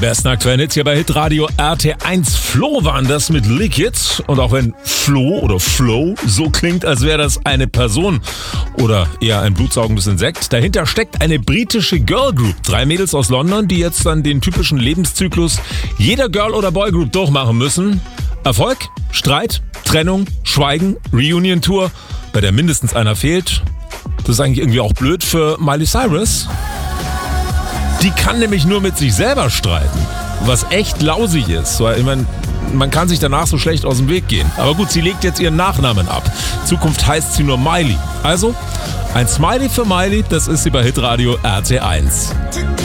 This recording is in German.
besten aktuellen Hits hier bei Hitradio RT1. Flo waren das mit Liquid. Und auch wenn Flo oder Flow so klingt, als wäre das eine Person oder eher ein blutsaugendes Insekt, dahinter steckt eine britische Girlgroup. 3 Mädels aus London, die jetzt dann den typischen Lebenszyklus jeder Girl- oder Boygroup durchmachen müssen. Erfolg, Streit, Trennung, Schweigen, Reunion-Tour, bei der mindestens einer fehlt. Das ist eigentlich irgendwie auch blöd für Miley Cyrus. Die kann nämlich nur mit sich selber streiten, was echt lausig ist. Ich meine, man kann sich danach so schlecht aus dem Weg gehen. Aber gut, sie legt jetzt ihren Nachnamen ab. In Zukunft heißt sie nur Miley. Also, ein Smiley für Miley, das ist sie bei Hitradio RT1.